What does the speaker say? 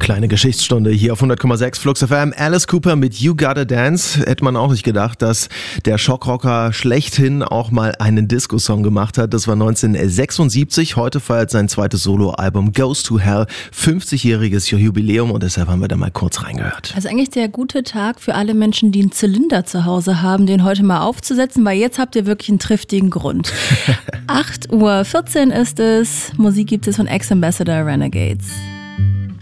Kleine Geschichtsstunde hier auf 100,6 Flux FM. Alice Cooper mit You Gotta Dance. Hätte man auch nicht gedacht, dass der Schockrocker schlechthin auch mal einen Disco-Song gemacht hat. Das war 1976. Heute feiert sein zweites Soloalbum Goes to Hell 50-jähriges Jubiläum und deshalb haben wir da mal kurz reingehört. Also eigentlich der gute Tag für alle Menschen, die einen Zylinder zu Hause haben, den heute mal aufzusetzen, weil jetzt habt ihr wirklich einen triftigen Grund. 8:14 Uhr ist es. Musik gibt es von Ex-Ambassador Renegades.